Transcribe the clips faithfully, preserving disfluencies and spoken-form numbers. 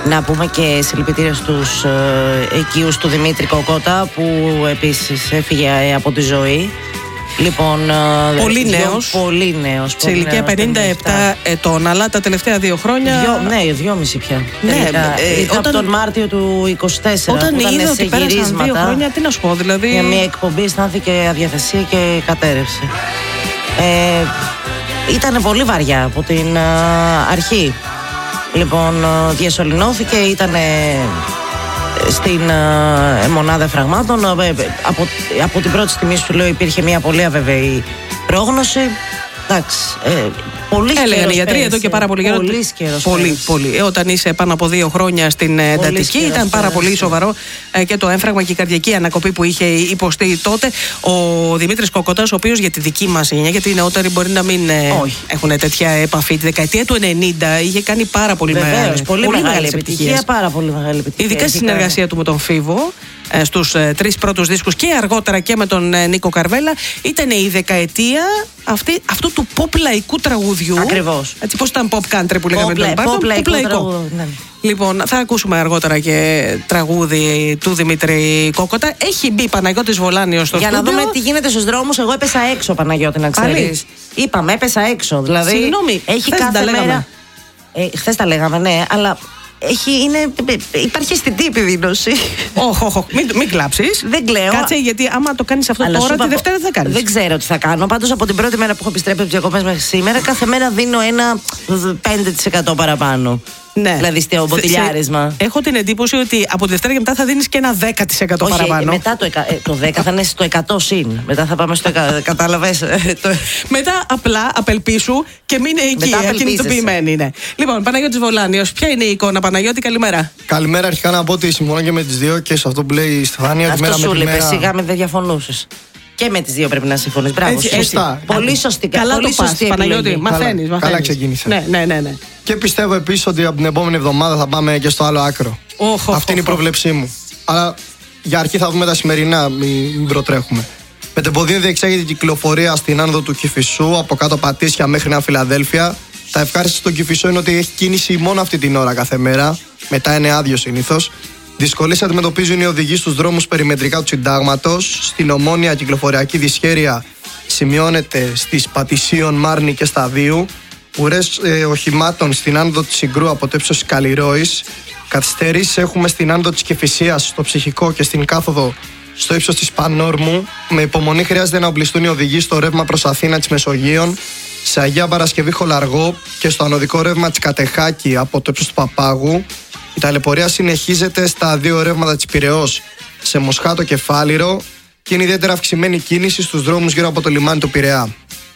Να πούμε και συλληπιτήρια στους ε, οικείους του Δημήτρη Κοκότα, που επίσης έφυγε ε, από τη ζωή. Λοιπόν, πολύ νέος, πολύ νέος, σε ηλικία πενήντα επτά ετών, αλλά τα τελευταία δύο χρόνια. Δυο, ναι, δυόμιση πια. Ναι, ε, ήταν όταν, από τον Μάρτιο του είκοσι τέσσερα. Όταν είδε ότι πέρασαν δύο χρόνια, τι να σου πω, δηλαδή. Για μια εκπομπή αισθάνθηκε αδιαθεσία και κατέρευσε. Ε, ήταν πολύ βαριά από την α, αρχή. Λοιπόν, διασωληνώθηκε, ήταν στην ε, μονάδα φραγμάτων. Ε, από, από την πρώτη στιγμή σου λέω υπήρχε μια πολύ αβεβαιή πρόγνωση. Εντάξει, ε, πολύ έλεγαν οι γιατροί εδώ και πάρα πολύ καιρό. Πολύ καιρός. Πολύ, πολύ. Ε, όταν είσαι πάνω από δύο χρόνια στην εντατική, ήταν πάρα πολύ σοβαρό ε, και το έμφραγμα και η καρδιακή ανακοπή που είχε υποστεί τότε ο Δημήτρης Κοκότας, ο οποίος για τη δική μας γενιά, γιατί οι νεότεροι μπορεί να μην ε, έχουν τέτοια επαφή. Τη δεκαετία του ενενήντα είχε κάνει πάρα πολύ, Βεβαίως, μεγάλη, πολύ, πολύ μεγάλη επιτυχία. Πάρα πολύ μεγάλη επιτυχία. Ειδικά στη συνεργασία του με τον Φίβο. Στους ε, τρεις πρώτους δίσκους και αργότερα και με τον ε, Νίκο Καρβέλα, ήταν η δεκαετία αυτή, αυτού του pop λαϊκού τραγουδιού. Ακριβώς. Έτσι, πώς ήταν pop country που λέγαμε πριν. Pop, pop λαϊκό. Τραγούδι, ναι. Λοιπόν, θα ακούσουμε αργότερα και τραγούδι του Δημήτρη Κόκοτα. Έχει μπει Παναγιώτης Βολάνιος στο Για στούντιο. να δούμε τι γίνεται στους δρόμους. Εγώ έπεσα έξω, Παναγιώτη, να ξέρεις. Είπαμε, έπεσα έξω. Δηλαδή, συγγνώμη, έχει κάθε μέρα. Ε, χθες τα λέγαμε, ναι, αλλά. Έχει, είναι, υπάρχει αισθητή επιδείνωση. Όχι, όχι, μην, μην κλάψεις. Δεν κλαίω. Κάτσε, γιατί άμα το κάνεις αυτό αλλά τώρα, τη Δευτέρα τι θα κάνεις. Δεν ξέρω τι θα κάνω. Πάντως από την πρώτη μέρα που έχω επιστρέψει από τις διακοπές μέχρι σήμερα, κάθε μέρα δίνω ένα πέντε τοις εκατό παραπάνω. Ναι. Δηλαδή στο μποτιλιάρισμα. Έχω την εντύπωση ότι από τη Δευτέρα και μετά θα δίνεις και ένα δέκα τοις εκατό όχι, παραπάνω. Μετά το, το δέκα θα είναι στο εκατό συν. Μετά θα πάμε στο εκατό. Κατάλαβες. Μετά απλά απελπίσου και μείνε εκεί. Ακινητοποιημένη είναι. Λοιπόν, Παναγιώτης Βολάνιος, ποια είναι η εικόνα, Παναγιώτη, καλημέρα. Καλημέρα, αρχικά να πω ότι συμφωνώ και με τις δύο και σε αυτό που λέει η Στεφάνια. Αυτό σου είπε, μέρα... σιγά με δεν διαφωνούσες. Και με τις δύο πρέπει να συμφωνείς. Μπράβο, έτσι, σωστά. Πολύ σωστή. Καλά πολύ το πας, Παναγιώτη. Μαθαίνεις. Καλά ξεκίνησε. Ναι, ναι, ναι, ναι. Και πιστεύω επίσης ότι από την επόμενη εβδομάδα θα πάμε και στο άλλο άκρο. Oh, Αυτή oh, είναι oh. η πρόβλεψή μου. Αλλά για αρχή θα δούμε τα σημερινά, μην, μην προτρέχουμε. Με το ποδήλατο διεξάγεται η κυκλοφορία στην άνοδο του Κηφισού, από κάτω Πατήσια μέχρι Νέα Φιλαδέλφια. Τα ευχάριστα στον Κηφισό είναι ότι έχει κίνηση μόνο αυτή την ώρα κάθε μέρα. Μετά είναι άδειο συνήθως. Δυσκολίες αντιμετωπίζουν οι οδηγοί στους δρόμους περιμετρικά του Συντάγματος. Στην Ομόνια κυκλοφοριακή δυσχέρεια σημειώνεται στις Πατησίων, Μάρνη και Σταδίου. Ουρές ε, οχημάτων στην άνοδο της Συγκρού από το ύψος της Καλλιρόης. Καθυστερήσεις έχουμε στην άνοδο της Κηφισίας, στο Ψυχικό και στην κάθοδο στο ύψος της Πανόρμου. Με υπομονή χρειάζεται να οπλιστούν οι οδηγοί στο ρεύμα προς Αθήνα της Μεσογείων, σε Αγία Παρασκευή Χολαργό και στο ανωδικό ρεύμα της Κατεχάκη από το ύψος του Παπάγου. Η ταλαιπωρία συνεχίζεται στα δύο ρεύματα της Πειραιώς, σε Μοσχάτο και Φάληρο, και είναι ιδιαίτερα αυξημένη κίνηση στους δρόμους γύρω από το λιμάνι του Πειραιά.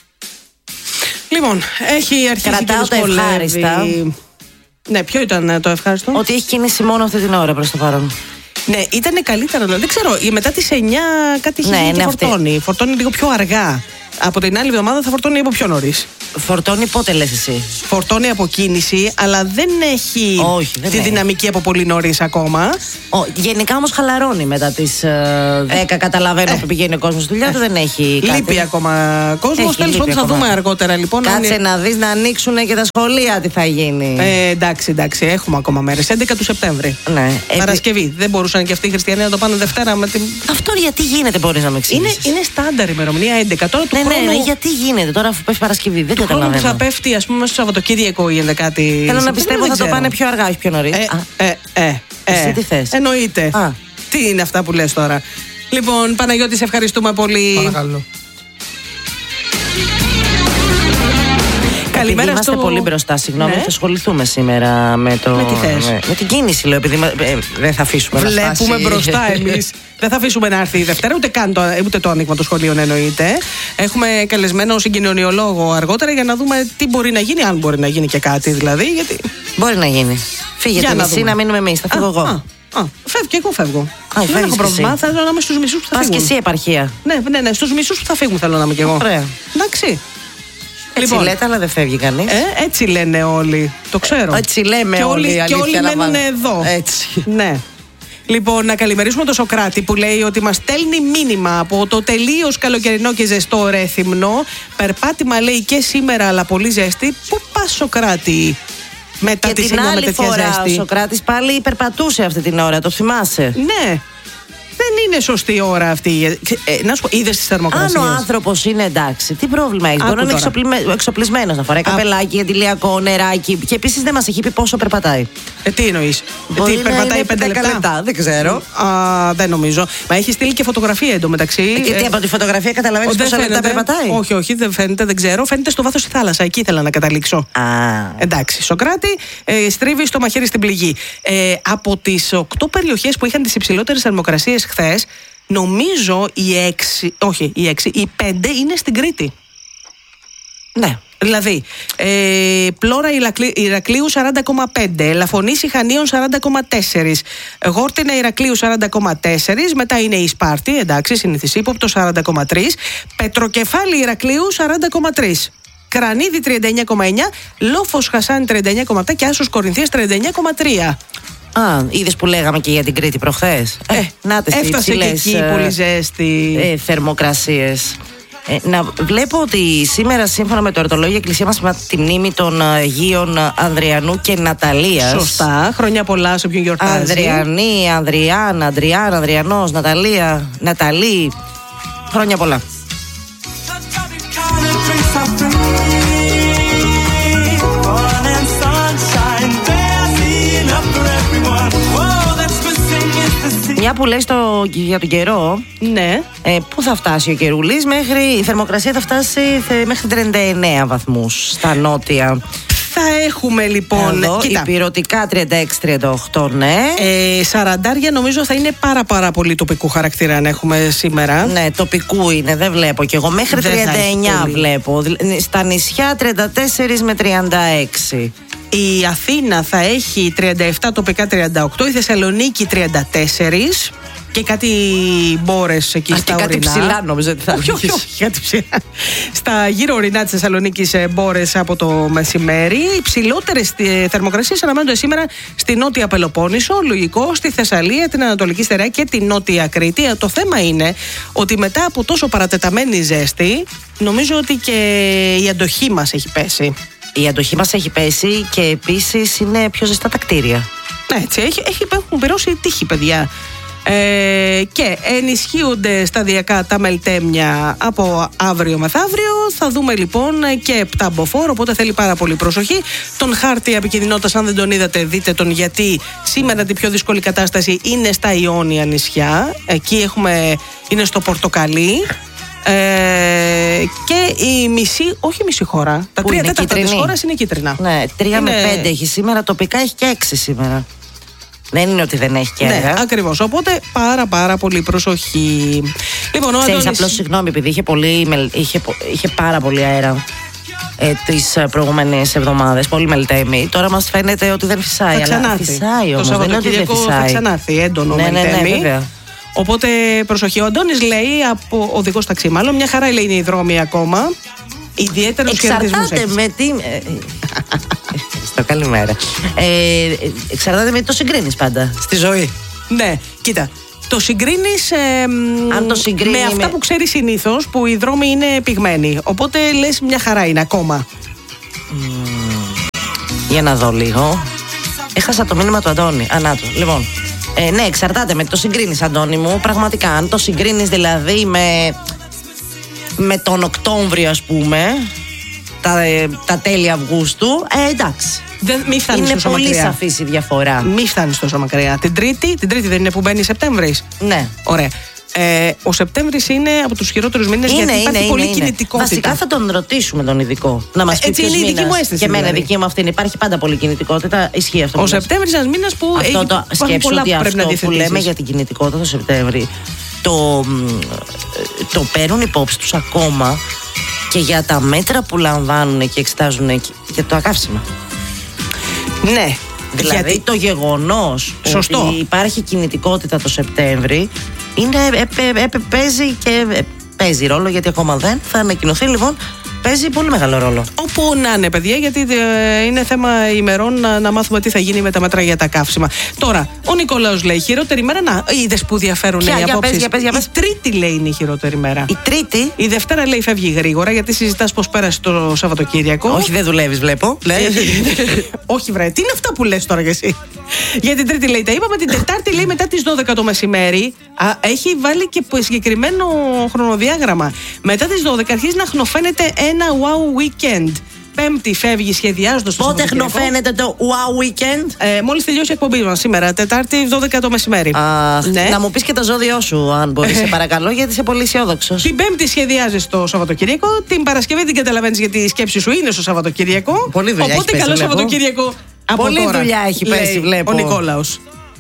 Λοιπόν, έχει αρχίσει Κρατάω και ευχάριστα. Ναι, ποιο ήταν το ευχάριστο? Ότι έχει κίνηση μόνο αυτή την ώρα προς το παρόν. Ναι, ήταν καλύτερα. Δεν ξέρω, μετά τις εννιά κάτι είχε ναι, γίνει και ναι, φορτώνει. Αυτή. Φορτώνει λίγο πιο αργά. Από την άλλη εβδομάδα θα φορτώνει από πιο νωρίς. Φορτώνει πότε λες εσύ? Φορτώνει από κίνηση, αλλά δεν έχει Όχι, δεν τη έχει. δυναμική από πολύ νωρίς ακόμα. Ο, γενικά όμως χαλαρώνει μετά τις ε, δέκα. Καταλαβαίνω ε, που πηγαίνει ο κόσμος στη δουλειά ε, του, δεν έχει κάτι. Λείπει ακόμα κόσμος. Τέλος πάντων, θα δούμε αργότερα λοιπόν. Κάτσε είναι... να δεις να ανοίξουν και τα σχολεία τι θα γίνει. Ε, εντάξει, εντάξει, έχουμε ακόμα μέρες. έντεκα του Σεπτέμβρη. Ναι. Παρασκευή. Ε, δεν μπορούσαν και αυτοί οι χριστιανοί να το πάνε Δευτέρα με την. Αυτό γιατί γίνεται, μπορείς να με εξηγήσεις? Είναι, είναι στάνταρ ημερομηνία έντεκα. Τώρα του ναι, χρόνου... ναι, ναι, γιατί γίνεται τώρα αφού πέφτει Παρασκευή? Δεν του καταλαβαίνω. Θα πέφτει, ας πούμε, στο Σαββατοκύριακο ή ενδεκάτη. Θέλω να πιστεύω θα το πάνε πιο αργά, όχι πιο νωρίς. Ε, ε, ε, ε, Εσύ τι θες? Εννοείται. Α. Τι είναι αυτά που λες τώρα? Λοιπόν, Παναγιώτη, σε ευχαριστούμε πολύ. Παρακαλώ. Καλημέρα. Είμαστε στο... πολύ μπροστά, συγγνώμη. Ναι. Θα ασχοληθούμε σήμερα με το. Με τι θες? Με, με την κίνηση, λέω, επειδή ε, δεν θα αφήσουμε να Βλέπουμε φτάσει. μπροστά εμείς. Δεν θα αφήσουμε να έρθει η Δευτέρα, ούτε, καν το, ούτε το άνοιγμα των σχολείων εννοείται. Έχουμε καλεσμένο συγκοινωνιολόγο αργότερα για να δούμε τι μπορεί να γίνει, αν μπορεί να γίνει και κάτι δηλαδή. Γιατί... Μπορεί να γίνει. Φύγετε να, να μείνουμε εμείς. Θα φύγω α, εγώ. Α, α, φεύγω και εγώ φεύγω. Α, δεν έχω πρόβλημα. Θέλω να είμαι στους μισούς που θα Πας φύγουν. και εσύ επαρχία. Ναι, ναι, ναι, στους μισούς που θα φύγουν θέλω να είμαι κι εγώ. Ωραία. Εντάξει. Έτσι λοιπόν, λέτε, αλλά δεν φεύγει κανείς. Ε, έτσι λένε όλοι. Το ξέρω. Έτσι λέμε και όλοι. όλοι και όλοι μένουν εδώ. Έτσι. Ναι. Λοιπόν, να καλημερίσουμε τον Σοκράτη που λέει ότι μας στέλνει μήνυμα από το τελείως καλοκαιρινό και ζεστό Ρέθυμνο. Περπάτημα λέει και σήμερα, αλλά πολύ ζέστη. Πού πας, Σοκράτη? Μετά και τις την εννιά με άλλη τέτοια φορά ζέστη. ο Σωκράτης πάλι υπερπατούσε αυτή την ώρα, το θυμάσαι? Ναι. Δεν είναι σωστή ώρα αυτή. Ε, να σου πω, είδες τις θερμοκρασίες. Αν ο άνθρωπος είναι εντάξει, τι πρόβλημα έχει? Μπορεί να είναι εξοπλισμένο, εξοπλισμένος, να φοράει καπελάκι, αντιλιακό, νεράκι. Και επίσης δεν μας έχει πει πόσο περπατάει. Ε, τι εννοείς? Μπορεί Τι να περπατάει είναι πέντε λεπτά. λεπτά, δεν ξέρω. Α, δεν νομίζω. Μα έχει στείλει και φωτογραφία εντωμεταξύ. Και τι, από τη φωτογραφία καταλαβαίνεις πόσα λεπτά περπατάει? Όχι, όχι, δεν φαίνεται, δεν ξέρω. Φαίνεται στο βάθος τη θάλασσα. Εκεί ήθελα να καταλήξω. Α. Εντάξει, Σωκράτη, ε, στρίβει στο μαχαίρι στην πληγή. Ε, από τις οκτώ περιοχές που είχαν τις υψηλότερες θερμοκρασίες χθες, νομίζω οι έξι, όχι οι έξι, οι πέντε είναι στην Κρήτη. Ναι. Δηλαδή, ε, Πλώρα Ηρακλείου σαράντα κόμμα πέντε, Ελαφωνήσι Χανίων σαράντα κόμμα τέσσερα, Γόρτινα Ηρακλείου σαράντα κόμμα τέσσερα, μετά είναι η Σπάρτη, εντάξει, συνηθισύποπτο σαράντα κόμμα τρία, Πετροκεφάλι Ηρακλείου σαράντα κόμμα τρία. Κρανίδι τριάντα εννιά κόμμα εννιά, Λόφος Χασάνη τριάντα εννιά κόμμα επτά και Άσος Κορινθίας τριάντα εννιά κόμμα τρία. Α, είδες που λέγαμε και για την Κρήτη προχθές? Ε, ε να τες έφτασε και εκεί ε, πολύ ζέστη. Ε, θερμοκρασίες. Ε, να βλέπω ότι σήμερα, σύμφωνα με το εορτολόγιο, η Εκκλησία μας με τη μνήμη των Αγίων Ανδριανού και Ναταλίας. Σωστά. Χρόνια πολλά σε όποιον γιορτάζει. Ανδριανή, Ανδριάν, Ανδριάν, Ανδριανός, Ναταλία, Ναταλή. Χρόνια πολλά. Μια που λες το, για τον καιρό, ναι. ε, πού θα φτάσει ο καιρούλης? Μέχρι, η θερμοκρασία θα φτάσει θε, μέχρι τριάντα εννέα βαθμούς στα νότια. Θα έχουμε λοιπόν. Εδώ, κοίτα, υπηρωτικά τριάντα έξι τριάντα οκτώ, ναι. Ε, σαραντάρια νομίζω θα είναι πάρα πάρα πολύ τοπικού χαρακτήρα αν έχουμε σήμερα. Ναι, τοπικού είναι, δεν βλέπω κι εγώ. Μέχρι δεν τριάντα εννέα βλέπω. Στα νησιά τριάντα τέσσερα με τριάντα έξι. Η Αθήνα θα έχει τριάντα επτά, τοπικά τριάντα οκτώ, η Θεσσαλονίκη τριάντα τέσσερα και κάτι μπόρες εκεί. Α, στα και ορεινά. Κάτι ψηλά νόμιζα ότι θα όχι, όχι, όχι, κάτι ψηλά. Στα γύρω ορεινά της Θεσσαλονίκης μπόρες από το μεσημέρι. Οι ψηλότερες θερμοκρασίες αναμένονται σήμερα στη Νότια Πελοπόννησο, λογικό, στη Θεσσαλία, την Ανατολική Στερεά και την Νότια Κρήτη. Το θέμα είναι ότι μετά από τόσο παρατεταμένη ζέστη, νομίζω ότι και η αντοχή μας έχει πέσει. Η αντοχή μας έχει πέσει και επίσης είναι πιο ζεστά τα κτίρια. Ναι, έτσι, έχει, έχει, έχουν πυρώσει τύχη, παιδιά. Ε, και ενισχύονται σταδιακά τα μελτέμια από αύριο μεθαύριο. Θα δούμε λοιπόν και επτά μποφόρ, οπότε θέλει πάρα πολύ προσοχή. Τον χάρτη επικινδυνότητας, αν δεν τον είδατε, δείτε τον, γιατί σήμερα την πιο δύσκολη κατάσταση είναι στα Ιόνια νησιά. Εκεί έχουμε, είναι στο πορτοκαλί. Ε, και η μισή, όχι η μισή χώρα, τα τρία τέταρτα της χώρας είναι κίτρινα. Ναι, τρία είναι... με πέντε έχει σήμερα, τοπικά έχει και έξι σήμερα. Δεν είναι ότι δεν έχει και αέρα. Ναι, ακριβώς. Οπότε πάρα πάρα πολύ προσοχή. Λοιπόν, ο Ξέρεις, Αντώνης... απλώς συγγνώμη, επειδή είχε, πολύ, είχε, είχε πάρα πολύ αέρα ε, τις προηγούμενες εβδομάδες, πολύ μελτέμι. Τώρα μας φαίνεται ότι δεν φυσάει. Θα αλλά φυσάει όμως, δεν είναι ότι δεν φυσάει. Θα ξανάρθει έντονο ναι, μελτέμι. Ναι, ναι, βέβαια. Οπότε προσοχή. Ο Αντώνης λέει, από οδηγός ταξί μάλλον, μια χαρά λέει είναι οι δρόμοι ακόμα. Ιδιαίτερος χαιρετισμούς. Εξαρτάται με τι... Στο καλημέρα. Ε, εξαρτάται με τι το συγκρίνεις πάντα στη ζωή. Ναι, κοίτα. Το συγκρίνεις ε, Αν το συγκρίνει με αυτά με... που ξέρεις συνήθως, που οι δρόμοι είναι πυγμένοι. Οπότε λες μια χαρά είναι ακόμα. Mm, για να δω λίγο. Έχασα το μήνυμα του Αντώνη. Ανάτο. Λοιπόν, ε, ναι, εξαρτάται με τι το συγκρίνεις, Αντώνη μου. Πραγματικά, αν το συγκρίνεις δηλαδή με, με τον Οκτώβριο, ας πούμε, τα, τα τέλη Αυγούστου, ε, εντάξει. Δεν, μη φτάνεις είναι τόσο πολύ μακριά. σαφής η διαφορά. Μη φτάνεις τόσο μακριά. Την Τρίτη, την Τρίτη δεν είναι που μπαίνει Σεπτέμβρης? Ναι. Ωραία. Ε, ο Σεπτέμβρης είναι από τους χειρότερους μήνες, είναι, γιατί είναι, υπάρχει είναι, πολύ είναι. κινητικότητα. Βασικά θα τον ρωτήσουμε τον ειδικό. Να μας πει έτσι είναι η δική μου αίσθηση. Και εμένα δηλαδή. δική μου αυτή είναι. Υπάρχει πάντα πολύ κινητικότητα. Ισχύει αυτό. Ο Σεπτέμβρης είναι ένας μήνας που αυτό έχει, το, σκέψου πολλά ότι που πρέπει αυτό να που λέμε για την κινητικότητα το Σεπτέμβρη το, το παίρνουν υπόψη τους ακόμα και για τα μέτρα που λαμβάνουν και εξετάζουν για το ακαύσιμα. Ναι. Δηλαδή γιατί... το γεγονός Σωστό. ότι υπάρχει κινητικότητα το Σεπτέμβρη είναι, ε, ε, ε, παίζει και ε, παίζει ρόλο, γιατί ακόμα δεν θα ανακοινωθεί λοιπόν Παίζει πολύ μεγάλο ρόλο. Όπου να είναι, παιδιά, γιατί ε, είναι θέμα ημερών να, να μάθουμε τι θα γίνει με τα μέτρα για τα καύσιμα. Τώρα, ο Νικόλαος λέει: χειρότερη μέρα. Να, είδες που διαφέρουν οι απόψεις. Για πες, για πες. Η Τρίτη λέει είναι η χειρότερη μέρα. Η Τρίτη. Η Δευτέρα λέει φεύγει γρήγορα γιατί συζητάς πώς πέρασε το Σαββατοκύριακο. Όχι, δεν δουλεύεις, βλέπω. Όχι, βρε, τι είναι αυτά που λες τώρα κι εσύ. Για την Τρίτη λέει τα είπαμε. Την Τετάρτη λέει μετά τις δώδεκα το μεσημέρι. Α, έχει βάλει και συγκεκριμένο χρονοδιάγραμμα. Μετά τις δώδεκα αρχίζει να χνοφαίνεται ένα wow weekend. Πέμπτη φεύγει σχεδιάζοντας το Πότε χνοφαίνεται το wow weekend? Ε, μόλις τελειώσει η εκπομπή μας σήμερα, Τετάρτη δώδεκα το μεσημέρι. Αχ, ναι. Να μου πεις και το ζώδιό σου, αν μπορείς, σε παρακαλώ, γιατί είσαι πολύ αισιόδοξος. Την Πέμπτη σχεδιάζεις το Σαββατοκύριακο. Την Παρασκευή την καταλαβαίνεις γιατί η σκέψη σου είναι στο Σαββατοκύριακο. Πολύ δουλειά. Οπότε έχει καλό πέσει, Σαββατοκύριακο. Από Πολύ τώρα, δουλειά έχει λέει πέσει, βλέπω. Ο Νικόλαος.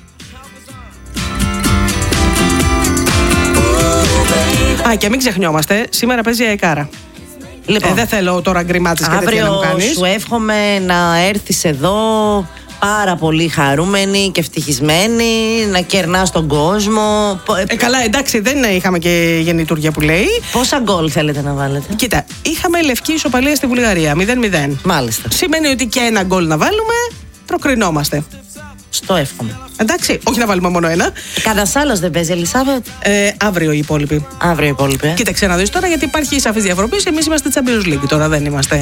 Α, και μην ξεχνιόμαστε, σήμερα παίζει η Αεκάρα. Λοιπόν, ε, δεν θέλω τώρα γκριμάτες και τέτοια να μου κάνεις. Αύριο σου εύχομαι να έρθεις εδώ πάρα πολύ χαρούμενη και ευτυχισμένη, να κερνάς τον κόσμο. Ε, καλά, εντάξει, δεν είχαμε και γεννητουργία που λέει. Πόσα γκολ θέλετε να βάλετε? Κοίτα, είχαμε λευκή ισοπαλία στη Βουλγαρία, μηδέν μηδέν. Μάλιστα. Σημαίνει ότι και ένα γκολ να βάλουμε, προκρινόμαστε. Στο εύχομαι. Εντάξει, όχι να βάλουμε μόνο ένα. Κανένα άλλο δεν παίζει, Ελισάβετ? Ε, αύριο οι υπόλοιποι. Αύριο οι υπόλοιποι. Ε. Κοίταξε να δεις τώρα, γιατί υπάρχει σαφής διαφοροποίηση. Εμείς είμαστε Champions League τώρα, δεν είμαστε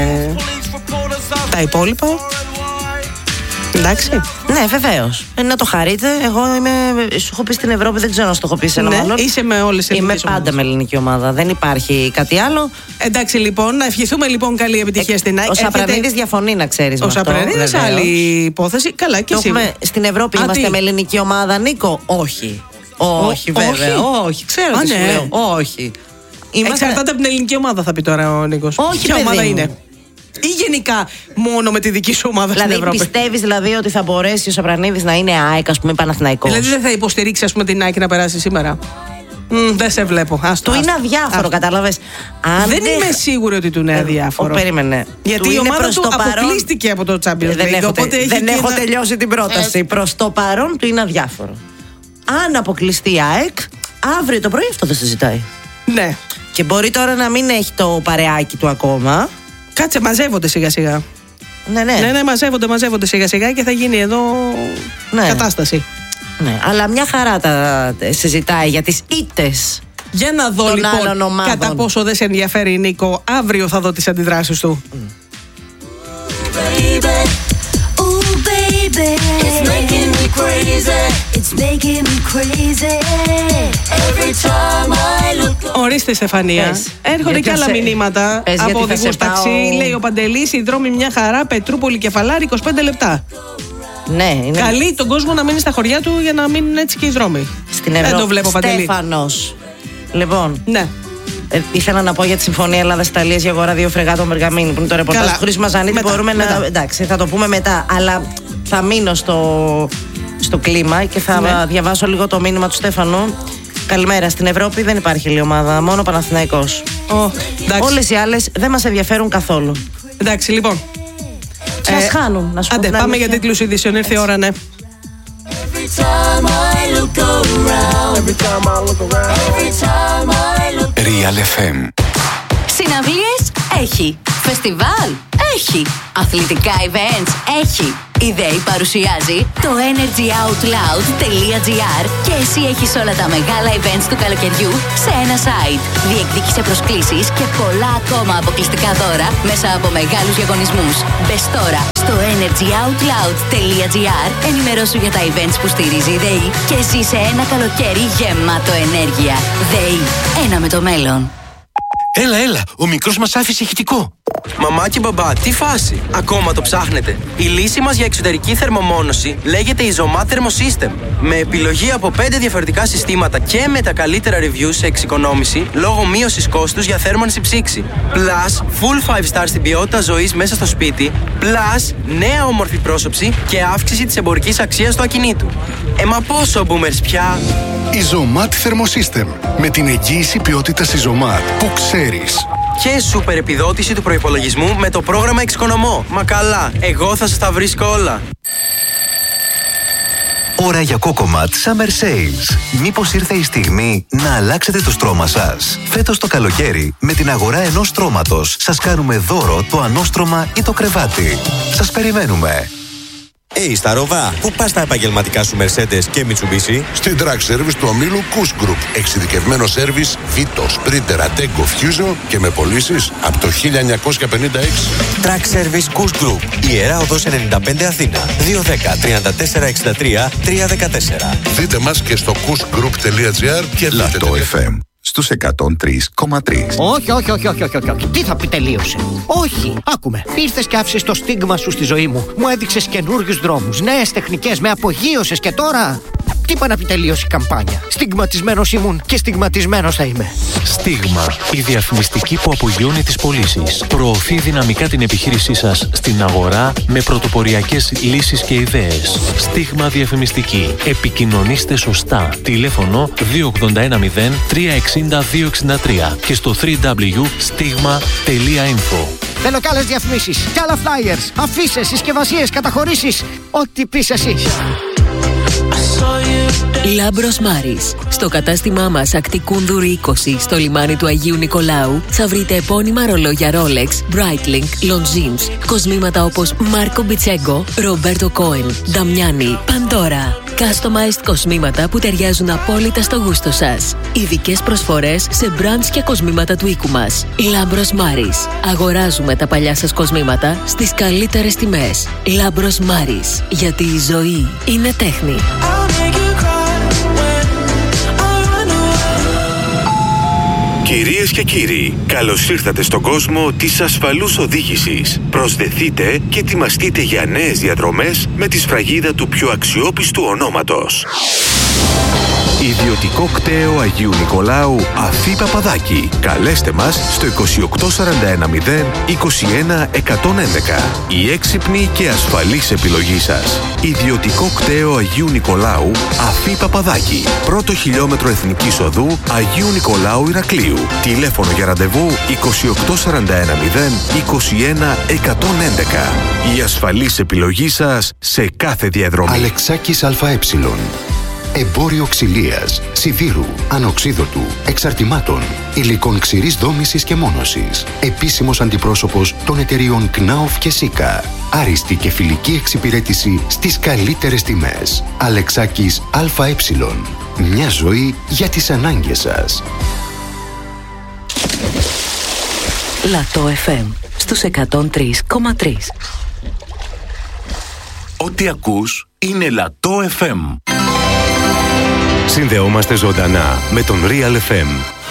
τα υπόλοιπα. Εντάξει. Ναι, βεβαίως. Ε, να το χαρείτε. Εγώ είμαι. Σου έχω πει στην Ευρώπη, δεν ξέρω αν σου το έχω πει σε ένα ναι, μάλλον. Είσαι με όλες τις Είμαι πάντα ομάδες. με ελληνική ομάδα. Δεν υπάρχει κάτι άλλο. Εντάξει, λοιπόν, να ευχηθούμε λοιπόν καλή επιτυχία ε, στην ΑΕΚ. Ο Σαπρανίδης Έρχεται... διαφωνεί, να ξέρεις. Ο Σαπρανίδης, άλλη υπόθεση. Καλά, και εσύ. Στην Ευρώπη Α, είμαστε τι? με ελληνική ομάδα, Νίκο. Όχι. Όχι, βέβαια. Όχι, όχι. ξέρω Α, τι ναι. σου λέω. Όχι. Είμαστε... Εξαρτάται από την ελληνική ομάδα, θα πει τώρα ο Νίκος. Όχι, ποια ομάδα είναι? Ή γενικά μόνο με τη δική σου ομάδα δηλαδή, στην Ευρώπη? Πιστεύεις δηλαδή ότι θα μπορέσει ο Σαπρανίδης να είναι ΑΕΚ, ας πούμε, Παναθηναϊκός? Δηλαδή δεν θα υποστηρίξει, ας πούμε, την ΑΕΚ να περάσει σήμερα? Mm, δεν σε βλέπω. Άστο, του είναι αδιάφορο, κατάλαβες. Αν δεν είμαι σίγουρη ότι του είναι αδιάφορο. Ε, περίμενε. Γιατί του η ομάδα του παρόν... αποκλείστηκε από το Champions League. Δεν έχω, οπότε έχει δεν έχω ένα... τελειώσει την πρόταση. Ε... Προς το παρόν του είναι αδιάφορο. Αν αποκλειστεί η ΑΕΚ, αύριο το πρωί αυτό θα συζητάει. Ναι. Και μπορεί τώρα να μην έχει το παρεάκι του ακόμα. Κάτσε, μαζεύονται σιγά σιγά. Ναι, ναι. Ναι, ναι, μαζεύονται, μαζεύονται σιγά σιγά και θα γίνει εδώ ναι. κατάσταση. Ναι, αλλά μια χαρά τα συζητάει για τις ήττες. Για να δω λοιπόν κατά πόσο δεν σε ενδιαφέρει, Νίκο. Αύριο θα δω τις αντιδράσεις του. Mm. It's making me crazy. It's making me crazy. Every time I look. Ορίστε, Στεφανία. Πες. Έρχονται και άλλα σε... μηνύματα Πες, από οδηγούς ταξί. Πάω... Λέει ο Παντελής, οι δρόμοι μια χαρά, Πετρούπολη Κεφαλάρη, είκοσι πέντε λεπτά. Ναι, είναι... Καλεί τον κόσμο να μείνει στα χωριά του για να μείνουν έτσι και οι δρόμοι. Στην Ευρώπη. Δεν το βλέπω, Παντελή. Στέφανος. Λοιπόν. Ναι. Ε, ήθελα να πω για τη Συμφωνία Ελλάδα-Ιταλίας για αγορά δύο φρεγάτων Μεργαμίνη που είναι το ρεπορτάζ του Χρήση Μαζανίδη. Μπορούμε μετά. να. Εντάξει, θα το πούμε μετά. Αλλά θα μείνω στο, στο κλίμα και θα ναι. διαβάσω λίγο το μήνυμα του Στέφανου. Καλημέρα. Στην Ευρώπη δεν υπάρχει άλλη ομάδα. Μόνο Παναθηναϊκός. Oh, όλες οι άλλες δεν μας ενδιαφέρουν καθόλου. Εντάξει, λοιπόν. Και ας ε, χάνουν. Να σου άντε, πάμε αλήθεια. Για τίτλους ειδήσεων. Ήρθε η ώρα, ναι. Real εφ εμ. Συναυλίες έχει. Φεστιβάλ έχει. Αθλητικά events έχει. Η ΔΕΗ παρουσιάζει το energy out loud τελεία τζι άρ και εσύ έχεις όλα τα μεγάλα events του καλοκαιριού σε ένα site. Διεκδίκησε προσκλήσεις και πολλά ακόμα αποκλειστικά δώρα μέσα από μεγάλους διαγωνισμούς. Μπες τώρα στο energy out loud τελεία τζι άρ, ενημερώσου για τα events που στηρίζει η ΔΕΗ και ζήσε ένα καλοκαίρι γεμάτο ενέργεια. ΔΕΗ, ένα με το μέλλον. Έλα, έλα, ο μικρός μας άφησε ηχητικό. Μαμά και μπαμπά, τι φάση, ακόμα το ψάχνετε? Η λύση μας για εξωτερική θερμομόνωση λέγεται Isomat Thermosystem. Με επιλογή από πέντε διαφορετικά συστήματα και με τα καλύτερα reviews σε εξοικονόμηση λόγω μείωσης κόστους για θέρμανση ψήξη. Plus, full five star στην ποιότητα ζωής μέσα στο σπίτι. Plus, νέα όμορφη πρόσωψη και αύξηση της εμπορικής αξίας του ακινήτου. Ε, μα πόσο boomers πια! Isomat Thermosystem. Με την εγγύηση ποιότητας Isomat που ξέρεις. Και σούπερ επιδότηση του προϋπολογισμού με το πρόγραμμα Εξοικονομώ. Μα καλά, εγώ θα σας τα βρίσκω όλα. Ώρα για Cocomat Summer Sales. Μήπως ήρθε η στιγμή να αλλάξετε το στρώμα σας? Φέτος το καλοκαίρι, με την αγορά ενός στρώματος, σας κάνουμε δώρο το ανώστρωμα ή το κρεβάτι. Σας περιμένουμε. Hey, στα Ροβά, πού πας τα επαγγελματικά σου Mercedes και Mitsubishi? Στην Track Service του ομίλου Kuss Group. Εξειδικευμένο σέρβις Vito, Sprinter, Ateco, Fusion και με πωλήσεις από το χίλια εννιακόσια πενήντα έξι. Track Service Kuss Group. Ιερά Οδός ενενήντα πέντε Αθήνα. δύο ένα μηδέν, τρία τέσσερα έξι τρία, τρία ένα τέσσερα. Δείτε μας και στο kussgroup.gr και Λατό εφ εμ στους εκατόν τρία κόμμα τρία. Όχι, όχι, όχι, όχι, όχι, όχι. Τι θα πει τελείωσε? Όχι, άκουμε. Ήρθες και άφησες το στίγμα σου στη ζωή μου. Μου έδειξες καινούριους δρόμους, νέες τεχνικές, με απογείωσες και τώρα. Τι είπα να πει τελείωσε η καμπάνια? Στιγματισμένος ήμουν και στιγματισμένος θα είμαι. Στίγμα, η διαφημιστική που απογειώνει τις πωλήσεις. Προωθεί δυναμικά την επιχείρησή σας στην αγορά με πρωτοποριακές λύσεις και ιδέες. Στίγμα διαφημιστική. Επικοινωνήστε σωστά. Τηλέφωνο δύο οκτώ ένα μηδέν, τρία έξι μηδέν, δύο έξι τρία και στο double-u double-u double-u τελεία stigma τελεία info. Θέλω κι άλλες διαφημίσεις, κι άλλα flyers, αφήσεις, συσκευασίες, καταχωρήσεις. Ό,τι πεις εσύ. Λάμπρος Μάρις. Στο κατάστημά μας Ακτικούνδουρη είκοσι στο λιμάνι του Αγίου Νικολάου θα βρείτε επώνυμα ρολόγια Rolex, Breitling, Longines, κοσμήματα όπως Μάρκο Μπιτσέγκο, Ρομπέρτο Κόεν, Νταμιάνι, Παντόρα. Customized κοσμήματα που ταιριάζουν απόλυτα στο γούστο σας. Ειδικές προσφορές σε brands και κοσμήματα του οίκου μας. Λάμπρος Μάρις. Αγοράζουμε τα παλιά σας κοσμήματα στις καλύτερες τιμές. Λάμπρος Μάρις. Γιατί η ζωή είναι τέχνη. Κυρίες και κύριοι, καλώς ήρθατε στον κόσμο της ασφαλούς οδήγησης. Προσδεθείτε και ετοιμαστείτε για νέες διαδρομές με τη σφραγίδα του πιο αξιόπιστου ονόματος. Ιδιωτικό κτέο Αγίου Νικολάου Αφή Παπαδάκη. Καλέστε μας στο είκοσι οκτώ σαράντα ένα μηδέν, είκοσι ένα εκατόν έντεκα. Η έξυπνη και ασφαλής επιλογή σας. Ιδιωτικό κτέο Αγίου Νικολάου Αφή Παπαδάκη. Πρώτο χιλιόμετρο Εθνικής Οδού Αγίου Νικολάου Ηρακλείου. Τηλέφωνο για ραντεβού είκοσι οκτώ σαράντα ένα μηδέν, είκοσι ένα εκατόν έντεκα. Η ασφαλής επιλογή σας σε κάθε διαδρομή. Αλεξάκης ΑΕ. Εμπόριο ξυλίας, σιδήρου, ανοξίδωτου, εξαρτημάτων, υλικών ξηρής δόμησης και μόνωσης. Επίσημος αντιπρόσωπος των εταιριών Knauf και Sika. Άριστη και φιλική εξυπηρέτηση στις καλύτερες τιμές. Αλεξάκης ΑΕ. Μια ζωή για τις ανάγκες σας. Λατό εφ εμ στους εκατόν τρία κόμμα τρία. Ό,τι ακούς είναι Λατό εφ εμ. Συνδεόμαστε ζωντανά με τον Real εφ εμ.